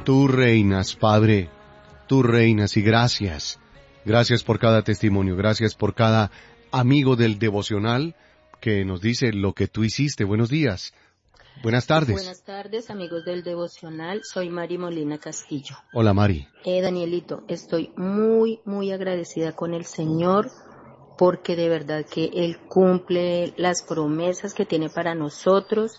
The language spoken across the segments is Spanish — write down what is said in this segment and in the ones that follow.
Tú reinas, Padre, tú reinas y gracias. Gracias por cada testimonio, gracias por cada amigo del devocional que nos dice lo que tú hiciste. Buenos días, buenas tardes. Buenas tardes, amigos del devocional. Soy Mari Molina Castillo. Hola, Mari. Danielito, estoy muy agradecida con el Señor porque de verdad que Él cumple las promesas que tiene para nosotros.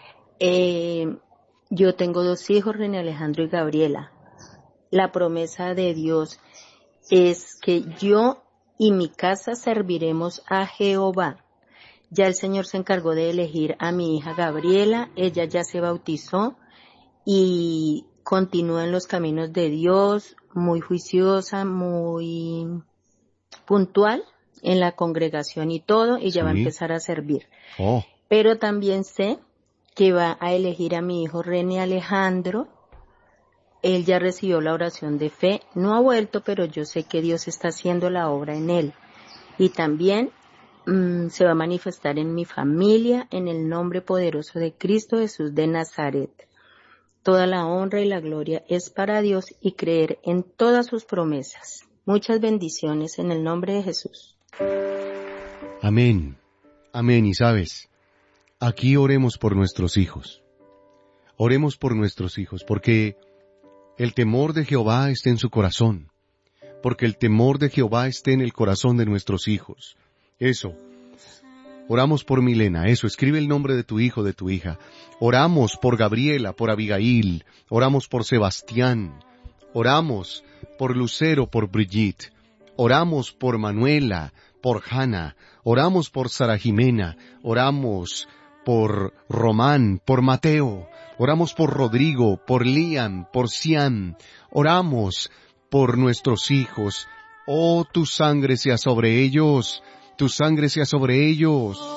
Yo tengo 2 hijos, René Alejandro y Gabriela. La promesa de Dios es que yo y mi casa serviremos a Jehová. Ya el Señor se encargó de elegir a mi hija Gabriela, ella ya se bautizó y continúa en los caminos de Dios, muy juiciosa, muy puntual en la congregación y todo, y ya va a empezar a servir. Pero también sé que va a elegir a mi hijo René Alejandro. Él ya recibió la oración de fe, no ha vuelto, pero yo sé que Dios está haciendo la obra en él. Y también se va a manifestar en mi familia, en el nombre poderoso de Cristo Jesús de Nazaret. Toda la honra y la gloria es para Dios y creer en todas sus promesas. Muchas bendiciones en el nombre de Jesús. Amén, amén. Y sabes, aquí oremos por nuestros hijos. Oremos por nuestros hijos, porque el temor de Jehová esté en su corazón. Porque el temor de Jehová esté en el corazón de nuestros hijos. Eso. Oramos por Milena, eso, escribe el nombre de tu hijo, de tu hija. Oramos por Gabriela, por Abigail. Oramos por Sebastián. Oramos por Lucero, por Brigitte. Oramos por Manuela, por Hannah. Oramos por Sara Jimena. Oramos por Román, por Mateo. Oramos por Rodrigo, por Liam, por Sian. Oramos por nuestros hijos. Oh, tu sangre sea sobre ellos. Tu sangre sea sobre ellos.